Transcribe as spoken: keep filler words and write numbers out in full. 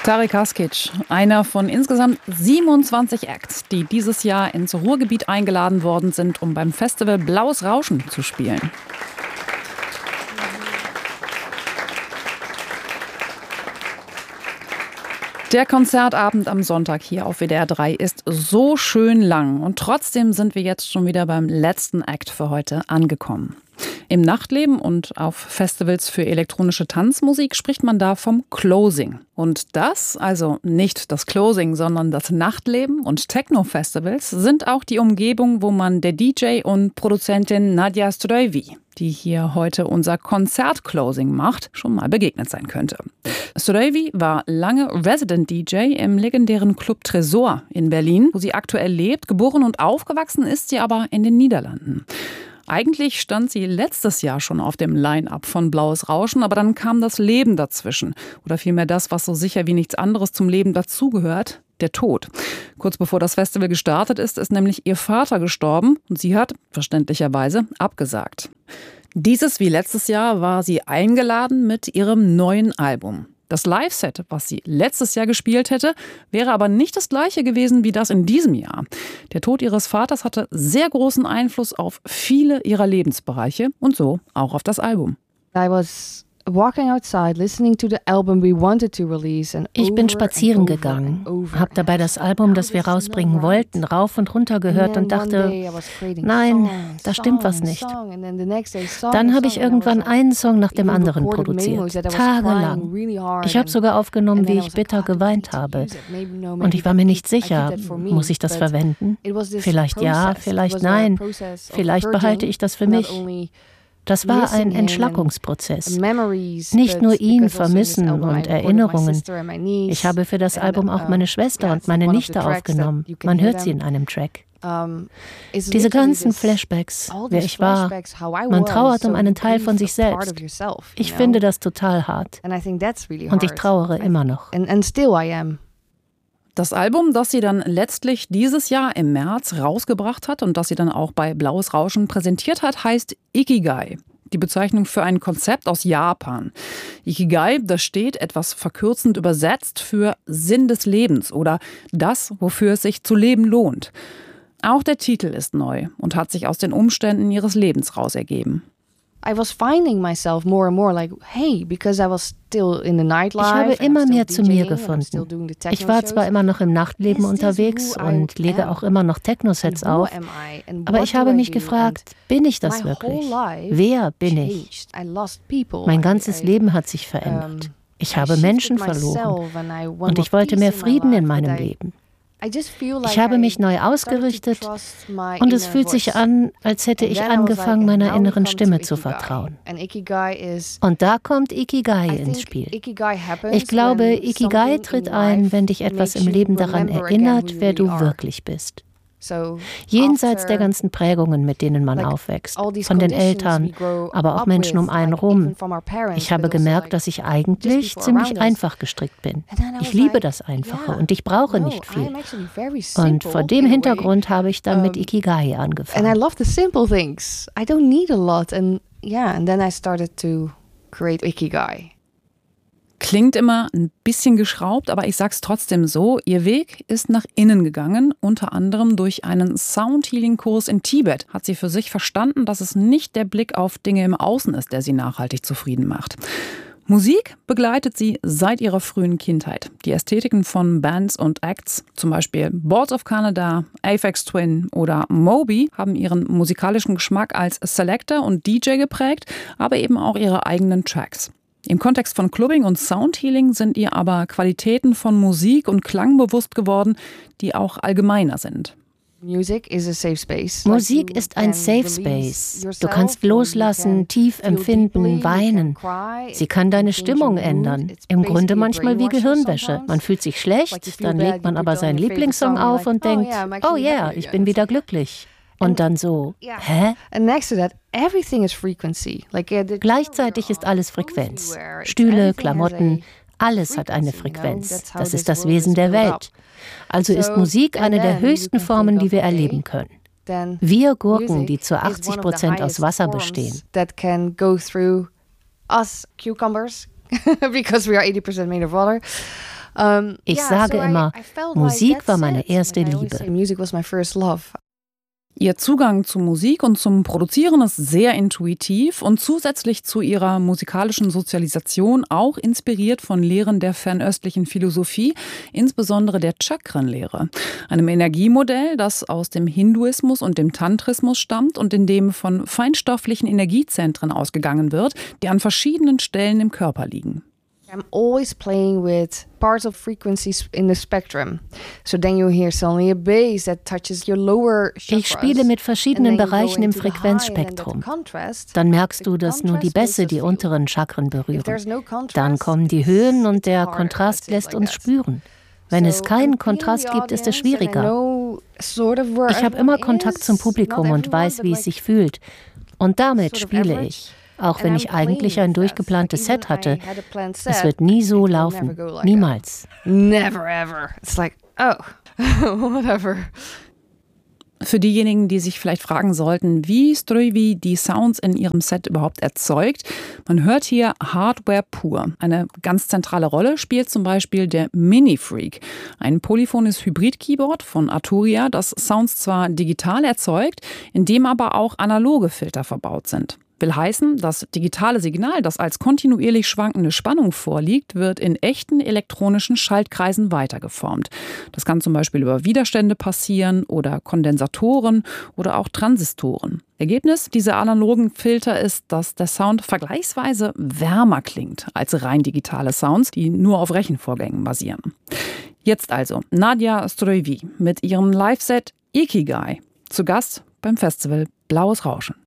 Tarek Kaskic, einer von insgesamt siebenundzwanzig Acts, die dieses Jahr ins Ruhrgebiet eingeladen worden sind, um beim Festival Blaues Rauschen zu spielen. Der Konzertabend am Sonntag hier auf W D R drei ist so schön lang und trotzdem sind wir jetzt schon wieder beim letzten Act für heute angekommen. Im Nachtleben und auf Festivals für elektronische Tanzmusik spricht man da vom Closing. Und das, also nicht das Closing, sondern das Nachtleben und Techno-Festivals, sind auch die Umgebung, wo man der D J und Produzentin Nadja Strojvi, die hier heute unser Konzert-Closing macht, schon mal begegnet sein könnte. Strojvi war lange Resident-D J im legendären Club Tresor in Berlin, wo sie aktuell lebt. Geboren und aufgewachsen ist sie aber in den Niederlanden. Eigentlich stand sie letztes Jahr schon auf dem Line-Up von Blaues Rauschen, aber dann kam das Leben dazwischen. Oder vielmehr das, was so sicher wie nichts anderes zum Leben dazugehört, der Tod. Kurz bevor das Festival gestartet ist, ist nämlich ihr Vater gestorben und sie hat, verständlicherweise, abgesagt. Dieses wie letztes Jahr war sie eingeladen mit ihrem neuen Album. Das Live-Set, was sie letztes Jahr gespielt hätte, wäre aber nicht das gleiche gewesen wie das in diesem Jahr. Der Tod ihres Vaters hatte sehr großen Einfluss auf viele ihrer Lebensbereiche und so auch auf das Album. I was walking outside, listening to the album we wanted to release and Ich bin spazieren gegangen, habe dabei das Album, das wir rausbringen wollten, rauf und runter gehört und dachte, nein, da stimmt was nicht. Dann habe ich irgendwann einen Song nach dem anderen produziert, tagelang. Ich habe sogar aufgenommen, wie ich bitter geweint habe. Und ich war mir nicht sicher, muss ich das verwenden? Vielleicht ja, vielleicht nein. Vielleicht behalte ich das für mich. Das war ein Entschlackungsprozess. Nicht nur ihn vermissen und Erinnerungen. Ich habe für das Album auch meine Schwester und meine Nichte aufgenommen. Man hört sie in einem Track. Diese ganzen Flashbacks, wer ich war. Man trauert um einen Teil von sich selbst. Ich finde das total hart. Und ich trauere immer noch. Das Album, das sie dann letztlich dieses Jahr im März rausgebracht hat und das sie dann auch bei Blaues Rauschen präsentiert hat, heißt Ikigai. Die Bezeichnung für ein Konzept aus Japan. Ikigai, das steht etwas verkürzend übersetzt für Sinn des Lebens oder das, wofür es sich zu leben lohnt. Auch der Titel ist neu und hat sich aus den Umständen ihres Lebens raus ergeben. I was finding myself more and more like, hey, because I was still in the nightlife. Ich habe immer mehr zu mir gefunden. Ich war zwar immer noch im Nachtleben unterwegs und lege auch immer noch Techno-Sets auf, aber ich habe mich gefragt, bin ich das wirklich? Wer bin ich? Mein ganzes Leben hat sich verändert. Ich habe Menschen verloren und ich wollte mehr Frieden in meinem Leben. Ich habe mich neu ausgerichtet und es fühlt sich an, als hätte ich angefangen, meiner inneren Stimme zu vertrauen. Und da kommt Ikigai ins Spiel. Ich glaube, Ikigai tritt ein, wenn dich etwas im Leben daran erinnert, wer du wirklich bist. Jenseits der ganzen Prägungen, mit denen man aufwächst, von den Eltern, aber auch Menschen um einen rum. Ich habe gemerkt, dass ich eigentlich ziemlich einfach gestrickt bin. Ich liebe das Einfache und ich brauche nicht viel. Und vor dem Hintergrund habe ich dann mit Ikigai angefangen. And I love the simple things. I don't need a lot. And yeah, and then I started to create Ikigai. Klingt immer ein bisschen geschraubt, aber ich sag's trotzdem so. Ihr Weg ist nach innen gegangen, unter anderem durch einen Sound-Healing-Kurs in Tibet. Hat sie für sich verstanden, dass es nicht der Blick auf Dinge im Außen ist, der sie nachhaltig zufrieden macht. Musik begleitet sie seit ihrer frühen Kindheit. Die Ästhetiken von Bands und Acts, zum Beispiel Boards of Canada, Aphex Twin oder Moby, haben ihren musikalischen Geschmack als Selector und D J geprägt, aber eben auch ihre eigenen Tracks. Im Kontext von Clubbing und Soundhealing sind ihr aber Qualitäten von Musik und Klang bewusst geworden, die auch allgemeiner sind. Musik ist ein Safe Space. Du kannst loslassen, tief empfinden, weinen. Sie kann deine Stimmung ändern. Im Grunde manchmal wie Gehirnwäsche. Man fühlt sich schlecht, dann legt man aber seinen Lieblingssong auf und denkt, oh yeah, ich bin wieder glücklich. Und dann so, hä? Gleichzeitig ist alles Frequenz. Stühle, Klamotten, alles hat eine Frequenz. Das ist das Wesen der Welt. Also ist Musik eine der höchsten Formen, die wir erleben können. Wir Gurken, die zu achtzig Prozent aus Wasser bestehen. Ich sage immer, Musik war meine erste Liebe. Ihr Zugang zu Musik und zum Produzieren ist sehr intuitiv und zusätzlich zu ihrer musikalischen Sozialisation auch inspiriert von Lehren der fernöstlichen Philosophie, insbesondere der Chakrenlehre, einem Energiemodell, das aus dem Hinduismus und dem Tantrismus stammt und in dem von feinstofflichen Energiezentren ausgegangen wird, die an verschiedenen Stellen im Körper liegen. I'm always playing with parts of frequencies in the spectrum. So then you hear suddenly a bass that touches your lower chakras. Ich spiele mit verschiedenen Bereichen im Frequenzspektrum. Dann merkst du, dass nur die Bässe die unteren Chakren berühren. Dann kommen die Höhen und der Kontrast lässt uns spüren. Wenn es keinen Kontrast gibt, ist es schwieriger. Ich habe immer Kontakt zum Publikum und weiß, wie es sich fühlt. Und damit spiele ich. Auch wenn ich eigentlich ein durchgeplantes Set hatte, es wird nie so laufen. Niemals. Never ever. It's like, oh, whatever. Für diejenigen, die sich vielleicht fragen sollten, wie Struivi die Sounds in ihrem Set überhaupt erzeugt, man hört hier Hardware pur. Eine ganz zentrale Rolle spielt zum Beispiel der Mini-Freak, ein polyphones Hybrid-Keyboard von Arturia, das Sounds zwar digital erzeugt, in dem aber auch analoge Filter verbaut sind. Will heißen, das digitale Signal, das als kontinuierlich schwankende Spannung vorliegt, wird in echten elektronischen Schaltkreisen weitergeformt. Das kann zum Beispiel über Widerstände passieren oder Kondensatoren oder auch Transistoren. Ergebnis dieser analogen Filter ist, dass der Sound vergleichsweise wärmer klingt als rein digitale Sounds, die nur auf Rechenvorgängen basieren. Jetzt also Nadia Struivi mit ihrem Live-Set Ikigai, zu Gast beim Festival Blaues Rauschen.